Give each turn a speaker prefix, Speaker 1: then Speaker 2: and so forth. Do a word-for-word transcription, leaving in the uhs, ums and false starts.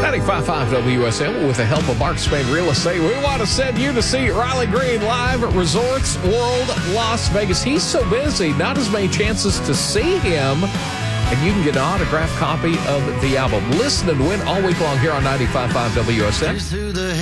Speaker 1: ninety-five point five W S M, with the help of Mark Spain Real Estate, we want to send you to see Riley Green live at Resorts World Las Vegas. He's so busy, not as many chances to see him. And you can get an autographed copy of the album. Listen and win all week long here on ninety-five point five W S M.